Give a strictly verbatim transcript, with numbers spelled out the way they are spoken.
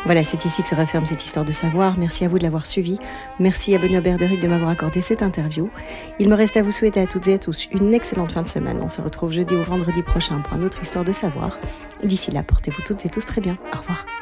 Voilà, c'est ici que se referme cette histoire de savoir. Merci à vous de l'avoir suivi. Merci à Benoît Berderic de m'avoir accordé cette interview. Il me reste à vous souhaiter à toutes et à tous une excellente fin de semaine. On se retrouve jeudi ou vendredi prochain pour une autre histoire de savoir. D'ici là, portez-vous toutes et tous très bien. Au revoir.